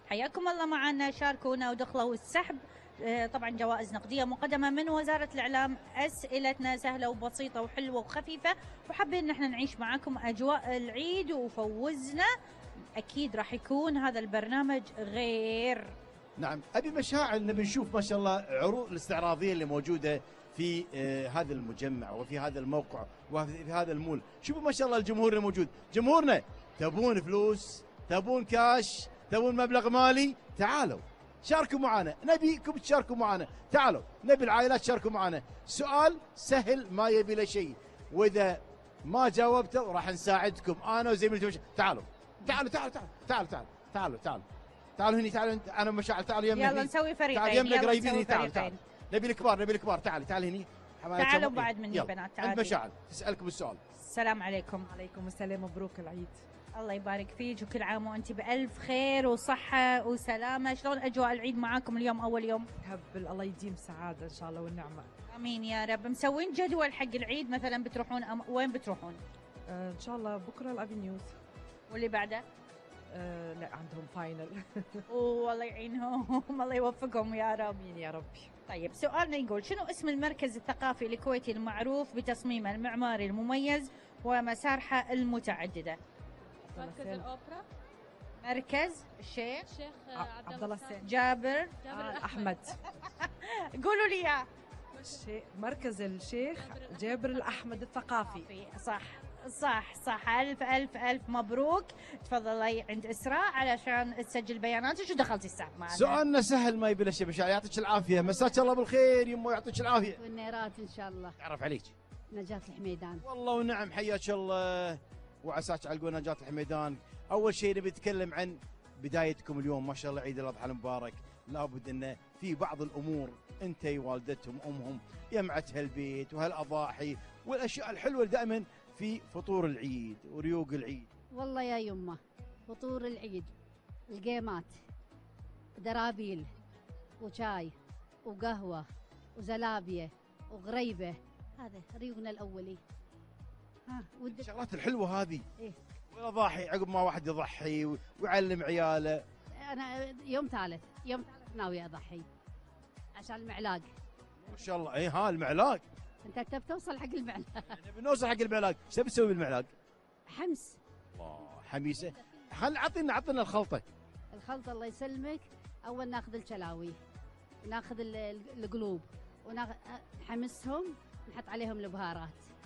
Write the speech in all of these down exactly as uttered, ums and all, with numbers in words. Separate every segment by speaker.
Speaker 1: حياكم الله معنا، شاركونا ودخلوا السحب. آه، طبعا جوائز نقدية مقدمة من وزارة الإعلام. أسئلتنا سهلة وبسيطة وحلوة وخفيفة، وحابين ان احنا نعيش معاكم أجواء العيد وفوزنا. أكيد راح يكون هذا البرنامج غير.
Speaker 2: نعم، ابي مشاعر، نبي نشوف ما شاء الله عروض الاستعراضيه اللي موجوده في آه هذا المجمع وفي هذا الموقع وفي هذا المول. شوفوا ما شاء الله الجمهور اللي موجود. جمهورنا تبون فلوس، تبون كاش، تبون مبلغ مالي، تعالوا شاركوا معنا، نبيكم تشاركوا معنا. تعالوا نبي العائلات تشاركوا معنا. سؤال سهل ما يبي له شيء، واذا ما جاوبته راح نساعدكم انا وزميلتي. تعالوا تعالوا تعالوا تعالوا تعالوا تعالوا تعالوا تعالوا تعالوا هني، تعالوا انا مشاعل، تعالوا يمنا.
Speaker 1: يلا نسوي فريقين.
Speaker 2: تعالوا يمنا قريبين هني. تعالوا
Speaker 1: فريقين.
Speaker 2: تعالوا نبي الكبار، نبي الكبار. تعالي تعالي هني.
Speaker 1: تعالوا بعد مني
Speaker 2: يلا.
Speaker 1: بنات.
Speaker 2: عند مشاعل تسالكم السؤال.
Speaker 1: السلام عليكم.
Speaker 3: عليكم السلام، مبروك العيد.
Speaker 1: الله يبارك فيك وكل عام وانت بألف خير وصحة وسلامة. شلون أجواء العيد معاكم اليوم أول يوم؟
Speaker 3: هب الله يديم سعادة إن شاء الله والنعمة.
Speaker 1: آمين يا رب. مسوين جدول حق العيد مثلا بتروحون أم... وين بتروحون؟
Speaker 3: آه إن شاء الله بكرة الأفينيوز.
Speaker 1: واللي بعده؟
Speaker 3: آه لا عندهم فاينل.
Speaker 1: والله يعينهم. الله يوفقهم يا رب.
Speaker 3: آمين يا ربي.
Speaker 1: طيب سؤالنا يقول شنو اسم المركز الثقافي الكويتي المعروف بتصميمه المعماري المميز ومسارحه المتعددة؟
Speaker 4: مركز الأوبرا.
Speaker 1: مركز الشيخ
Speaker 4: الشيخ
Speaker 3: عبد الله السين.
Speaker 1: جابر
Speaker 3: آه أحمد.
Speaker 1: قولوا لي اياه.
Speaker 3: مركز الشيخ جابر الأحمد الثقافي.
Speaker 1: صح صح صح. ألف ألف ألف مبروك. تفضلي عند إسراء علشان تسجل بياناتك. شو دخلتي السحب معنا؟
Speaker 2: سؤالنا سهل ما يبي له شيء. مشاعل يعطيك العافيه، مساك الله بالخير يمه، يعطيك العافيه.
Speaker 5: والنيرات ان شاء الله.
Speaker 2: تعرف عليك
Speaker 5: نجاة الحميدان.
Speaker 2: والله ونعم، حياك الله وعساك على قول نجاة الحميدان. اول شيء نبي نتكلم عن بدايتكم اليوم. ما شاء الله عيد الاضحى المبارك. لابد انه في بعض الامور انت والدتهم امهم جمعتها البيت وهالاضاحي والاشياء الحلوه دائما في فطور العيد وريوق العيد.
Speaker 5: والله يا يمه فطور العيد القيمات، درابيل وشاي وقهوه وزلابيه وغريبه، هذا ريوقنا الاولي. ها ودك
Speaker 2: الشغلات الحلوه هذه.
Speaker 5: إيه؟
Speaker 2: والاضاحي عقب ما واحد يضحي ويعلم عياله.
Speaker 5: انا يوم ثالث يوم ثالث ناوي اضحي عشان المعلاق.
Speaker 2: ما شاء الله. اي ها المعلاق.
Speaker 5: انت تبي توصل حق المعلاق.
Speaker 2: نبي نوصل حق المعلاق. ايش تبي تسوي بالمعلاق؟
Speaker 5: حمس.
Speaker 2: الله حميسه. خل عطينا عطينا الخلطه.
Speaker 5: الخلطه الله يسلمك. اول ناخذ الشلاوي، ناخذ ال- ال- القلوب، وناخذ نحمسهم، نحط عليهم البهارات.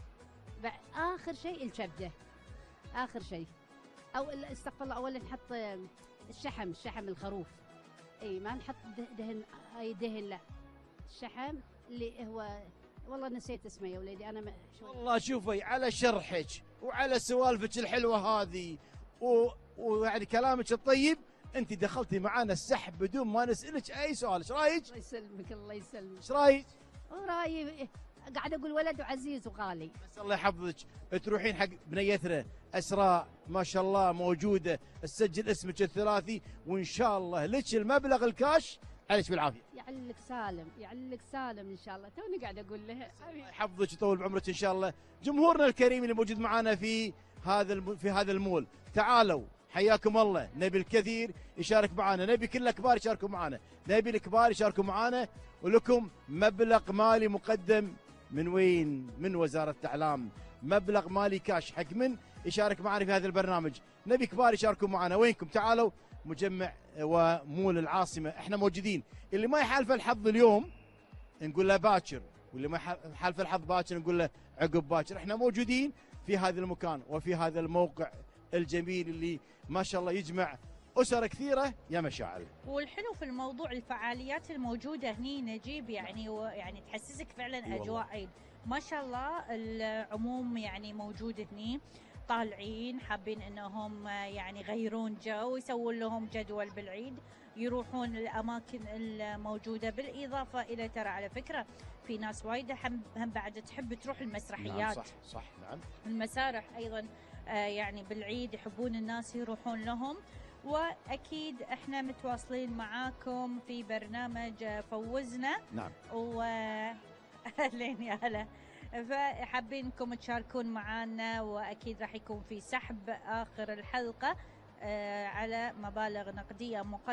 Speaker 5: بع- اخر شيء الكبده، اخر شيء. او ال- استغفر الله، اول نحط الشحم، الشحم الخروف. اي ما نحط ده- دهن، اي دهن لا، الشحم اللي هو والله نسيت اسمه يا وليدي انا. شو
Speaker 2: والله شوفي على شرحك وعلى سوالفك الحلوه هذه و... ويعني كلامك الطيب، انت دخلتي معانا السحب بدون ما نسالك اي سؤال. ايش رايك؟
Speaker 5: الله يسلمك الله يسلمك.
Speaker 2: ايش رايك؟
Speaker 5: ورايي قاعد اقول ولد وعزيز وغالي.
Speaker 2: بس الله يحفظك. تروحين حق بنيتنا اسراء ما شاء الله موجوده، تسجل اسمك الثلاثي وان شاء الله لك المبلغ الكاش عليك بالعافيه.
Speaker 5: يعلك سالم يعلك سالم ان شاء الله. توني قاعد اقول له.
Speaker 2: الله يحفظك ويطول بعمرك ان شاء الله. جمهورنا الكريم اللي موجود معنا في هذا الم... في هذا المول، تعالوا حياكم الله. نبي الكثير يشارك معنا، نبي كل الكبار يشاركوا معنا، نبي الكبار يشاركوا معنا. ولكم مبلغ مالي مقدم من وين؟ من وزارة الإعلام. مبلغ مالي كاش حق من يشارك معنا في هذا البرنامج. نبي كبار يشاركوا معنا. وينكم؟ تعالوا مجمع ومول العاصمة، احنا موجودين. اللي ما يحالفه الحظ اليوم نقول له باكر، واللي ما يحالفه الحظ باكر نقول له عقب باكر. احنا موجودين في هذا المكان وفي هذا الموقع الجميل اللي ما شاء الله يجمع أسر كثيرة يا مشاعل.
Speaker 1: والحلو في الموضوع الفعاليات الموجودة هني نجيب، يعني يعني تحسسك فعلا أجواء عيد. ما شاء الله العموم يعني موجود هني، طالعين حابين انهم يعني يغيرون جو، يسوون لهم جدول بالعيد، يروحون الاماكن الموجوده. بالاضافه الى ترى على فكره في ناس وايده هم بعد تحب تروح المسرحيات.
Speaker 2: نعم صح صح نعم.
Speaker 1: المسارح ايضا آه يعني بالعيد يحبون الناس يروحون لهم. واكيد احنا متواصلين معاكم في برنامج فوزنا.
Speaker 2: نعم.
Speaker 1: و اهلين يا هلا. فحابينكم تشاركون معنا، واكيد راح يكون في سحب اخر الحلقه على مبالغ نقديه مقدمه